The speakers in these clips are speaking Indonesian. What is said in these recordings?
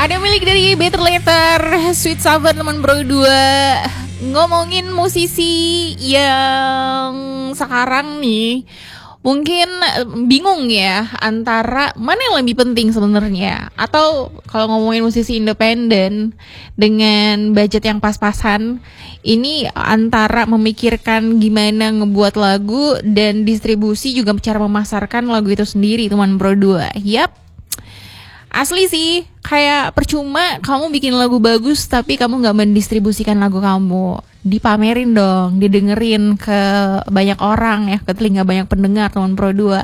Ada milik dari Better Later, Sweet Saver teman bro 2. Ngomongin musisi yang sekarang nih, mungkin bingung ya antara mana yang lebih penting sebenarnya. Atau kalau ngomongin musisi independen dengan budget yang pas-pasan, ini antara memikirkan gimana ngebuat lagu dan distribusi juga cara memasarkan lagu itu sendiri teman bro 2. Yap, asli sih, kayak percuma kamu bikin lagu bagus tapi kamu gak mendistribusikan lagu kamu. Dipamerin dong, didengerin ke banyak orang ya, ke telinga banyak pendengar teman Pro 2.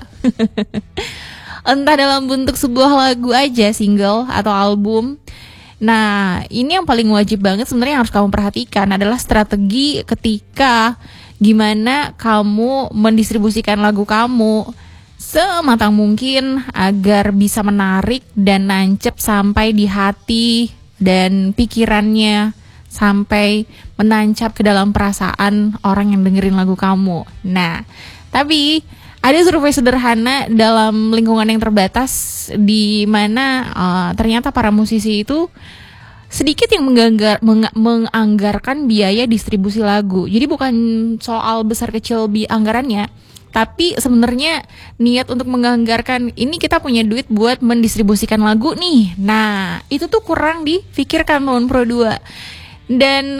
Entah dalam bentuk sebuah lagu aja, single atau album. Nah, ini yang paling wajib banget sebenarnya yang harus kamu perhatikan adalah strategi ketika gimana kamu mendistribusikan lagu kamu sematang mungkin agar bisa menarik dan nancep sampai di hati dan pikirannya, sampai menancap ke dalam perasaan orang yang dengerin lagu kamu. Nah, tapi ada survei sederhana dalam lingkungan yang terbatas di mana ternyata para musisi itu sedikit yang menganggarkan biaya distribusi lagu. Jadi bukan soal besar kecil anggarannya, tapi sebenarnya niat untuk menganggarkan ini kita punya duit buat mendistribusikan lagu nih. Nah, itu tuh kurang difikirkan teman Pro 2. Dan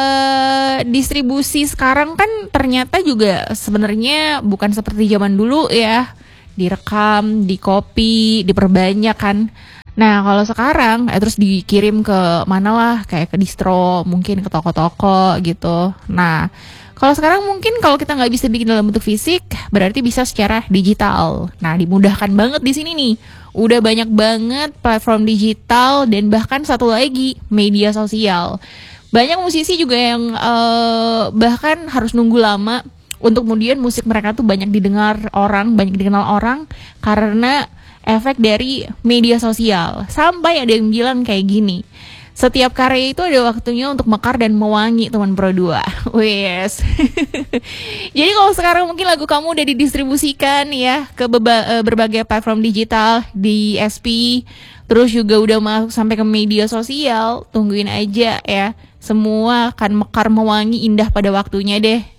distribusi sekarang kan ternyata juga sebenarnya bukan seperti zaman dulu ya. Direkam, dikopi, diperbanyak kan. Nah, kalau sekarang terus dikirim ke mana lah, kayak ke distro, mungkin ke toko-toko gitu. Nah, kalau sekarang mungkin kalau kita nggak bisa bikin dalam bentuk fisik, berarti bisa secara digital. Nah, dimudahkan banget di sini nih. Udah banyak banget platform digital dan bahkan satu lagi media sosial. Banyak musisi juga yang bahkan harus nunggu lama untuk kemudian musik mereka tuh banyak didengar orang, banyak dikenal orang karena efek dari media sosial. Sampai ada yang bilang kayak gini, setiap karya itu ada waktunya untuk mekar dan mewangi teman Pro 2. Wes. Jadi kalau sekarang mungkin lagu kamu udah didistribusikan ya ke berbagai platform digital di SP, terus juga udah masuk sampai ke media sosial, tungguin aja ya. Semua akan mekar mewangi indah pada waktunya deh.